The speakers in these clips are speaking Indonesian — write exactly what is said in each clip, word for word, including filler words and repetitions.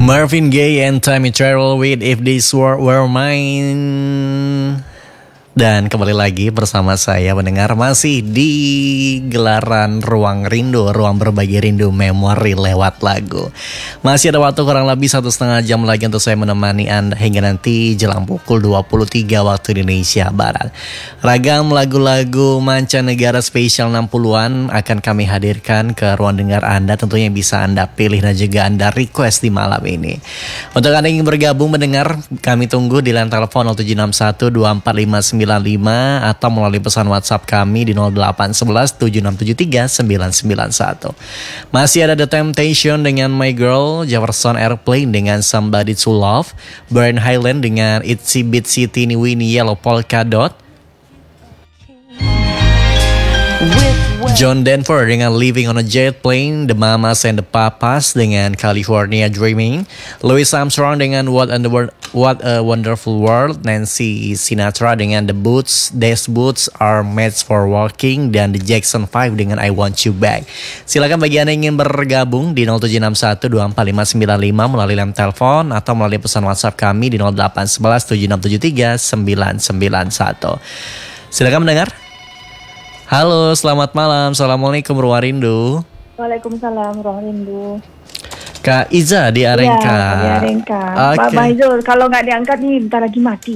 Marvin Gaye and Time Travel with If This Were, Were Mine. Dan kembali lagi bersama saya mendengar masih di gelaran Ruang Rindu, ruang berbagi rindu memori lewat lagu. Masih ada waktu kurang lebih satu setengah jam lagi untuk saya menemani Anda hingga nanti jelang pukul dua puluh tiga waktu Indonesia Barat. Ragam lagu-lagu mancanegara spesial enam puluhan akan kami hadirkan ke ruang dengar Anda, tentunya bisa Anda pilih dan juga Anda request di malam ini. Untuk Anda yang ingin bergabung mendengar, kami tunggu di line telepon nol tujuh enam satu dua empat lima sembilan lima atau melalui pesan WhatsApp kami di nol delapan satu satu tujuh enam tujuh tiga sembilan sembilan satu. Masih ada The Temptation dengan My Girl, Jefferson Airplane dengan Somebody to Love, Brian Hyland dengan Itsy Bitsy Teeny Weeny Yellow Polka Dot, John Denver dengan Living on a Jet Plane, The Mamas and the Papas dengan California Dreaming, Louis Armstrong dengan What, and the Wor- What a Wonderful World, Nancy Sinatra dengan The Boots, These Boots Are Made for Walking, dan The Jackson five dengan I Want You Back. Silakan bagi Anda yang ingin bergabung di nol tujuh enam satu dua empat lima sembilan lima melalui line telepon atau melalui pesan WhatsApp kami di nol delapan satu satu tujuh enam tujuh tiga sembilan sembilan satu. Silakan mendengar. Halo, selamat malam. Assalamualaikum Ruang Rindu. Waalaikumsalam Ruang Rindu. Kak Iza di Arengka. Iya, di Arengka. Okay. Pak Maizul, kalau nggak diangkat nih bentar lagi mati.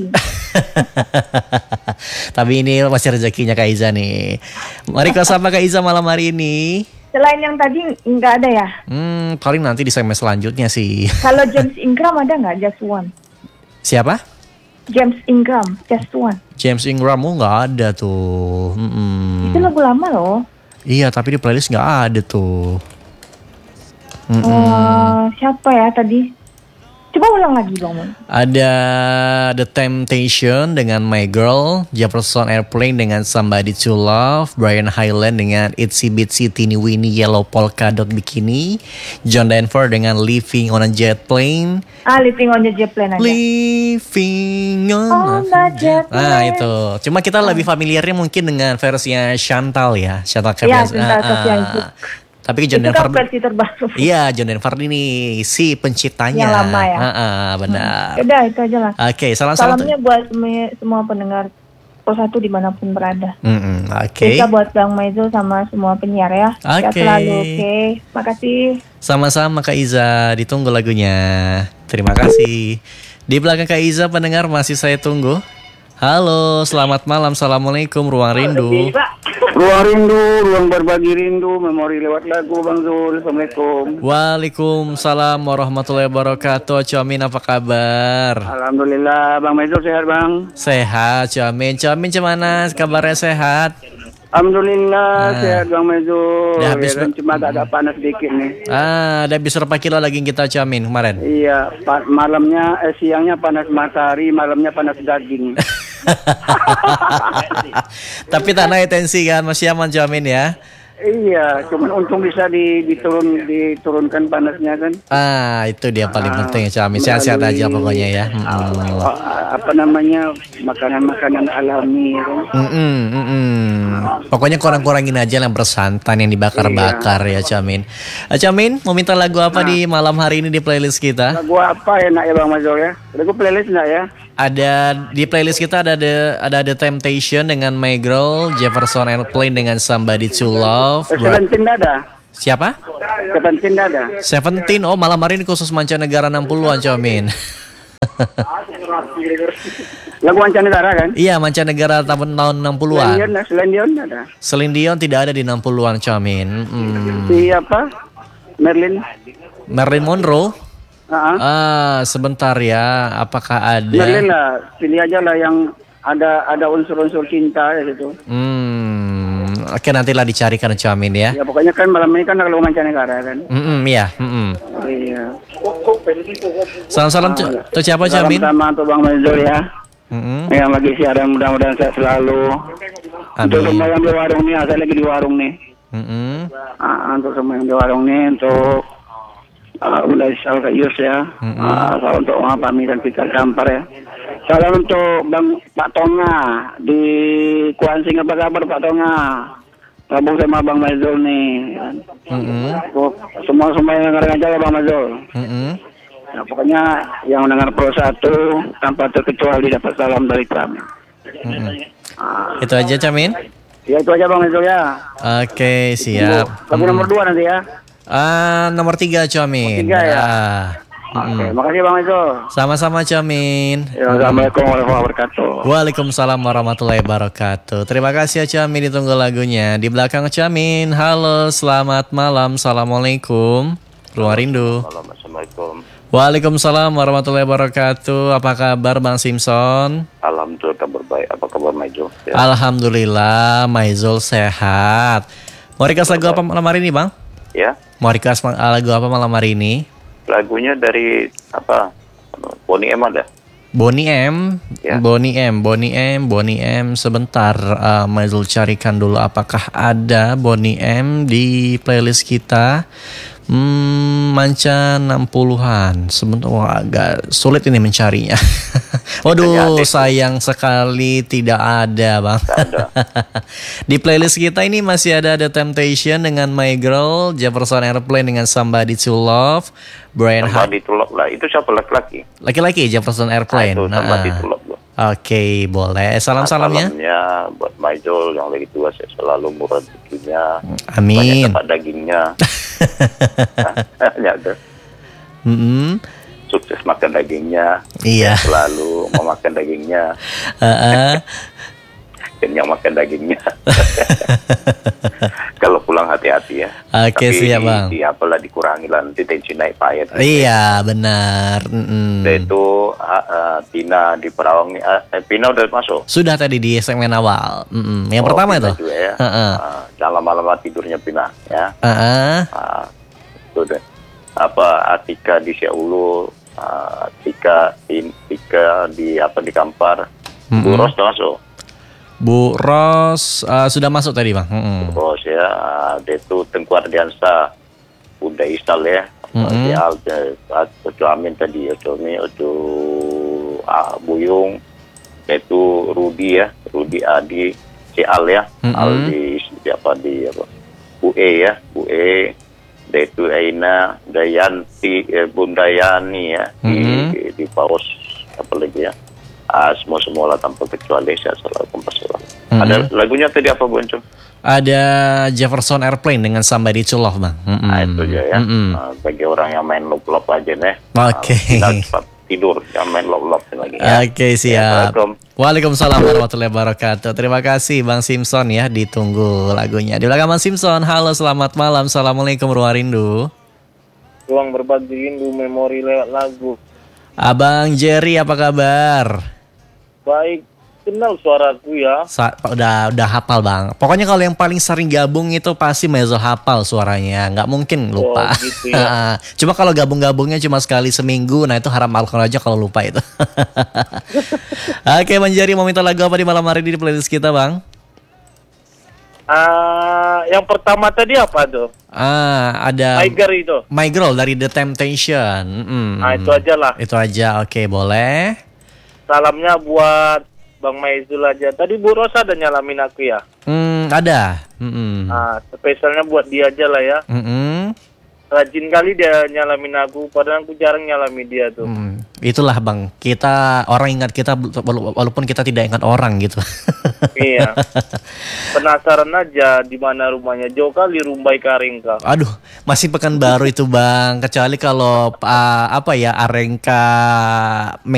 Tapi ini masih rezekinya Kak Iza nih. Mari kau sapa Kak Iza malam hari ini. Selain yang tadi nggak ada ya? Hmm, paling nanti di segmen selanjutnya sih. Kalau James Ingram ada nggak? Just One. Siapa? James Ingram, Just One. James Ingram, oh nggak ada tuh. Mm-mm. Itu lagu lama loh. Iya, tapi di playlist nggak ada tuh. Uh, siapa ya tadi? Coba ulang lagi Bang. Ada The Temptation dengan My Girl, Jefferson Airplane dengan Somebody to Love, Brian Hyland dengan Itsy Bitsy Teeny Weeny Yellow Polka Dot Bikini, John Denver dengan Living on a Jet Plane. Ah, Living on a Jet Plane aja. Living on, on a Jet Plane. Nah itu, cuma kita lebih familiarnya mungkin dengan versinya Chantal ya, Chantal Iya, Caprice. Chantal Ah, Caprice. ah. Tapi John itu Denver kan versi terbaru. Iya, John Denver ini si penciptanya. Yang lama ya. Ah, ah, benar. Hmm. Udah itu aja lah. Oke, okay, salam-salam. Salamnya buat semua, semua pendengar Pro satu dimanapun berada. Mm-mm, Oke. Okay. Kita buat Bang Maizul sama semua penyiar ya. Oke. Okay. Selalu oke. Okay. Makasih. Sama-sama Kak Iza, ditunggu lagunya. Terima kasih. Di belakang Kak Iza pendengar masih saya tunggu. Halo, selamat malam. Assalamualaikum Ruang Rindu. Ruang Rindu, ruang berbagi rindu, memori lewat lagu Bang Zul. Assalamualaikum. Waalaikumsalam warahmatullahi wabarakatuh. Comin apa kabar? Alhamdulillah, Bang Maizul sehat Bang? Sehat Comin. Comin gimana kabarnya, sehat? Alhamdulillah nah. sehat Bang Maizul. Udah habis ya, cuma agak panas sedikit nih. Ah, udah habis berapa kilo lagi kita Comin kemarin? Iya, pa- malamnya eh, siangnya panas matahari, malamnya panas daging. Tapi tak naik tensi kan, masih aman Comin ya? Iya, cuman untung bisa di, diturun diturunkan panasnya kan. Ah, itu dia paling ah, penting ya Comin. Sehat-sehat aja pokoknya ya. Hmm. Apa namanya, makanan-makanan alami kan. Mm-mm, mm-mm. Pokoknya kurang-kurangin aja yang bersantan, yang dibakar-bakar iya. ya Comin. uh, Comin, mau minta lagu apa nah. di malam hari ini di playlist kita? Lagu apa enak ya Bang Mazul ya? Lagu playlist enggak ya? Ada di playlist kita ada The, ada The Temptation dengan My Girl, Jefferson Airplane dengan Somebody to Love. Seventeen ada? Siapa? Seventeen ada? Seventeen, oh malam hari ini khusus mancanegara enam puluhan Comin. Lagu mancanegara kan? Iya, mancanegara tahun tahun enam puluhan. Celine Dion, Celine Dion ada? Celine Dion tidak ada di enam puluhan Comin. Hmm. Siapa? Marilyn? Marilyn Monroe? Uh-huh. Ah, sebentar ya. Apakah ada? Marilyn lah, pilih aja lah yang ada ada unsur-unsur cinta ya gitu. Hmm. Oke, nantilah dicarikan Comin ya. Ya pokoknya kan malam ini kan lagu mancanegara kan. Mm iya. Mm-mm. Iya. Salam-salam tuh ah, siapa Comin? Salam sama tuh Bang Maizul ya. Mm-hmm. Yang lagi siaran mudah-mudahan sehat selalu. Amin. Untuk semua yang di warung nih, saya lagi di warung nih. Mm-hmm. Ah, untuk semua yang di warung nih, untuk uh, Ulai Sal Kayus ya. Mm-hmm. Uh, salam untuk Om Pami dan Peter Kampar ya. Salam untuk Bang Pak Tonga di Kuansing, apa kabar Pak Tonga? Gabung sama Bang Maizul nih. Mm-hmm. Semua-semua yang ngereng aja lah Bang Maizul. Mm-hmm. Nah, pokoknya yang mendengar Pro satu tanpa terkecuali dapat salam dari kami. Hmm. Ah. Itu aja Camin? Ya itu aja Bang itu ya. Oke siap. Lagu hmm. nomor dua nanti ya. Ah nomor tiga Camin. Nomor tiga ya. Ah. Oke, hmm. makasih Bang itu. Sama-sama Camin. Ya, Assalamualaikum warahmatullahi wabarakatuh. Waalaikumsalam warahmatullahi wabarakatuh. Terima kasih ya Camin, ditunggu lagunya. Di belakang Camin, halo selamat malam, assalamualaikum. Ruang Rindu. Assalamualaikum. Waalaikumsalam warahmatullahi wabarakatuh. Apa kabar Bang Simpson? Alhamdulillah kabar baik. Apa kabar Maizul? Ya. Alhamdulillah Maizul sehat. Mau request lagu apa malam hari ini Bang? Ya. Mau request lagu apa malam hari ini? Lagunya dari apa? Bonnie M ada. Bonnie M, ya. Bonnie M, Bonnie M, Bonnie M. Sebentar, uh, Maizul carikan dulu apakah ada Bonnie M di playlist kita. Hmm, Manca enam puluhan. Sebentar, wah, agak sulit ini mencarinya. Waduh, sayang sekali tidak ada Bang. Ada. Di playlist kita ini masih ada The Temptation dengan My Girl, Jefferson Airplane dengan Somebody to Love, Brian Somebody to Love lah. Itu siapa laki-laki? Laki-laki Jefferson Airplane. Nah, itu Somebody to Love. Oke, okay, boleh. Salam-salamnya. Salamnya buat Maizul yang lagi tua, saya selalu murah rezekinya. Amin. Banyak dapat dagingnya. Ya tuh. Mm-hmm. Sukses makan dagingnya. Iya. Selalu mau makan dagingnya. Uh-uh. Kenyang makan dagingnya. Kalau pulang hati-hati ya. Oke, tapi siap Bang. Di, apalah dikurangi lah, nanti tensi naik payet. Iya benar. Mm-mm. Itu uh, uh, Pina di Perawang. Uh, Pina udah masuk. Sudah tadi di segmen awal. Mm-mm. Yang oh, pertama Pina itu. Juga, ya. Uh-uh. uh, Jangan lama-lama tidurnya Pina ya. Uh-uh. Uh, itu deh. Apa Atika di Siaulu, uh, Atika in, Tika di apa di Kampar. Mm-hmm. Bu Ros masuk. Bu Ros uh, sudah masuk tadi Bang. Mm-hmm. Bu Ros ya, uh, dia itu Tengku Ardiansa, Bunda Isal ya. Mm-hmm. Dia Ojo Amin tadi, Ojo Amin, Ojo uh, Buyung, itu Rudi ya, Rudi Adi, si Al ya, mm-hmm. Al di siapa di apa, Bu E ya, Bu E, dia itu Aina, Dayanti, eh, Bunda Yani ya, mm-hmm. di, di, di Paus apa lagi ya. Ah, semua semua lah tanpa kecuali saya selalu kompas lah. Mm-hmm. Ada lagunya tadi apa Bu Encung? Ada Jefferson Airplane dengan Somebody to Love Bang. Mm-hmm. Nah, itu aja ya. Mm-hmm. Nah, bagi orang yang main lop-lop aja nih. Oke. Okay. Nah, cepat tidur, jangan main lop-lop lagi. Ya. Oke okay, siap. Ya, Waalaikumsalam warahmatullahi wabarakatuh. Terima kasih Bang Simpson ya, ditunggu lagunya. Di belakang Bang Simpson. Halo selamat malam. Assalamualaikum Ruang Rindu. Ruang berbagi rindu memori lewat lagu. Abang Jerry apa kabar? Baik, kenal suaraku ya. Sa- udah udah hafal Bang. Pokoknya kalau yang paling sering gabung itu pasti Maizul hafal suaranya, nggak mungkin lupa. Oh, gitu ya. Cuma kalau gabung-gabungnya cuma sekali seminggu, nah itu haram alkohol aja kalau lupa itu. Oke Bang Jerry, mau minta lagu apa di malam hari ini di playlist kita Bang? Uh, yang pertama tadi apa tuh? Ah, ada My Girl itu. My Girl dari The Temptation. Mm-hmm. Nah, itu aja lah. Itu aja, oke okay, boleh. Salamnya buat Bang Maizul aja. Tadi Bu Rosa ada nyalamin aku ya? Hmm, ada. Mm-hmm. Nah, spesialnya buat dia aja lah ya. Mm-hmm. Rajin kali dia nyalamin aku, padahal aku jarang nyalamin dia tuh. Hmm, itulah Bang, kita orang ingat kita walaupun kita tidak ingat orang gitu. Iya. Penasaran aja di mana rumahnya, jauh kali Rumbai Karengka. Aduh, masih Pekanbaru itu Bang. Kecuali kalau uh, apa ya Arengka